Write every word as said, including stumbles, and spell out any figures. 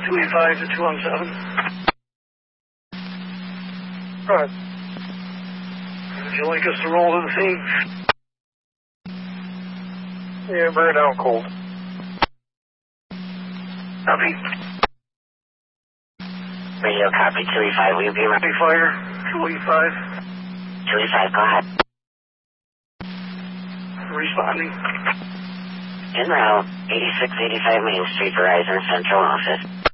two eighty-five to two one seven. Right. Would you like us to roll to the scene? Yeah, bring it down cold. Copy. Radio copy, two eighty-five, will you be around? Big fire, two eighty-five. two eighty-five, go ahead. Responding. En route, eighty-six eighty-five Main Street, Verizon Central Office.